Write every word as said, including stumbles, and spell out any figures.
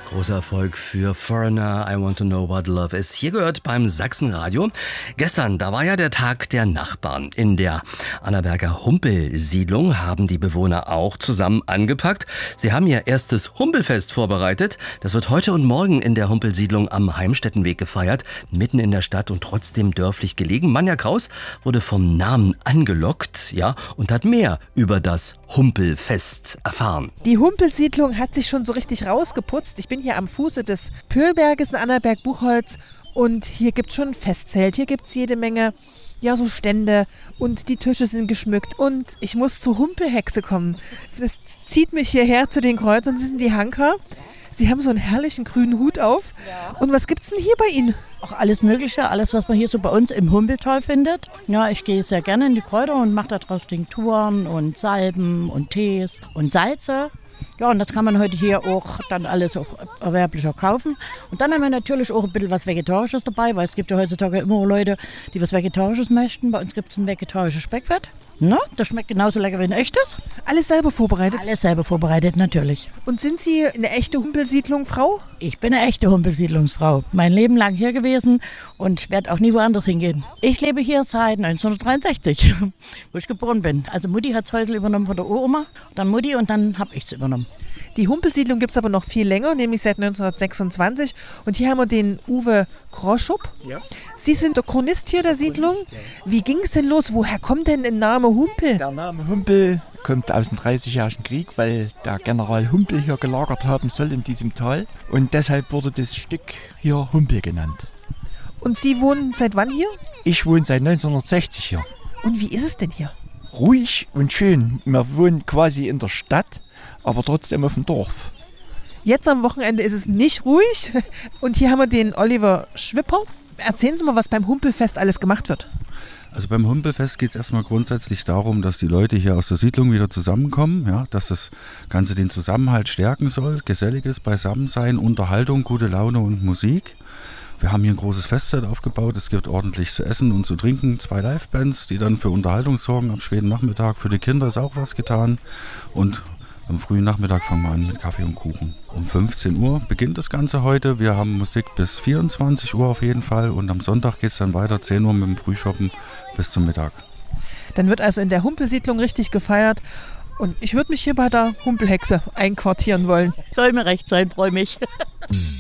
Großer Erfolg für Foreigner, I Want to Know What Love Is. Hier gehört beim Sachsenradio. Gestern, da war ja der Tag der Nachbarn. In der Annaberger Humpelsiedlung haben die Bewohner auch zusammen angepackt. Sie haben ihr erstes Humpelfest vorbereitet. Das wird heute und morgen in der Humpelsiedlung am Heimstättenweg gefeiert. Mitten in der Stadt und trotzdem dörflich gelegen. Manja Kraus wurde vom Namen angelockt, ja, und hat mehr über das Humpelfest erfahren. Die Humpelsiedlung hat sich schon so richtig rausgeputzt. Ich bin hier am Fuße des Pöhlberges in Annaberg-Buchholz und hier gibt es schon ein Festzelt. Hier gibt es jede Menge, ja, so Stände und die Tische sind geschmückt und ich muss zur Humpelhexe kommen. Das zieht mich hierher zu den Kreuzern. Sie sind die Hanker. Sie haben so einen herrlichen grünen Hut auf. Ja. Und was gibt's denn hier bei Ihnen? Auch alles Mögliche, alles, was man hier so bei uns im Humpeltal findet. Ja, ich gehe sehr gerne in die Kräuter und mache daraus Tinkturen und Salben und Tees und Salze. Ja, und das kann man heute hier auch dann alles auch erwerblicher kaufen. Und dann haben wir natürlich auch ein bisschen was Vegetarisches dabei, weil es gibt ja heutzutage immer Leute, die was Vegetarisches möchten. Bei uns gibt es ein vegetarisches Speckfett. Na, das schmeckt genauso lecker wie ein echtes. Alles selber vorbereitet? Alles selber vorbereitet, natürlich. Und sind Sie eine echte Humpelsiedlung, Frau? Ich bin eine echte Humpelsiedlungsfrau. Mein Leben lang hier gewesen und werde auch nie woanders hingehen. Ich lebe hier seit neunzehnhundertdreiundsechzig, wo ich geboren bin. Also Mutti hat das Häusl übernommen von der Uroma, dann Mutti und dann habe ich es übernommen. Die Humpelsiedlung gibt es aber noch viel länger, nämlich seit neunzehnhundertsechsundzwanzig. Und hier haben wir den Uwe Groschup. Ja. Sie sind der Chronist hier der Siedlung. Wie ging es denn los? Woher kommt denn der Name Humpel? Der Name Humpel kommt aus dem dreißigjährigen Krieg, weil der General Humpel hier gelagert haben soll in diesem Tal. Und deshalb wurde das Stück hier Humpel genannt. Und Sie wohnen seit wann hier? Ich wohne seit neunzehnhundertsechzig hier. Und wie ist es denn hier? Ruhig und schön. Wir wohnen quasi in der Stadt, aber trotzdem auf dem Dorf. Jetzt am Wochenende ist es nicht ruhig. Und hier haben wir den Oliver Schwipper. Erzählen Sie mal, was beim Humpelfest alles gemacht wird. Also beim Humpelfest geht es erstmal grundsätzlich darum, dass die Leute hier aus der Siedlung wieder zusammenkommen, ja, dass das Ganze den Zusammenhalt stärken soll, geselliges Beisammensein, Unterhaltung, gute Laune und Musik. Wir haben hier ein großes Festzelt aufgebaut, es gibt ordentlich zu essen und zu trinken, zwei Livebands, die dann für Unterhaltung sorgen am späten Nachmittag. Für die Kinder ist auch was getan und am frühen Nachmittag fangen wir an mit Kaffee und Kuchen. Um fünfzehn Uhr beginnt das Ganze heute. Wir haben Musik bis vierundzwanzig Uhr auf jeden Fall. Und am Sonntag geht es dann weiter, zehn Uhr mit dem Frühschoppen bis zum Mittag. Dann wird also in der Humpelsiedlung richtig gefeiert. Und ich würde mich hier bei der Humpelhexe einquartieren wollen. Soll mir recht sein, freue mich.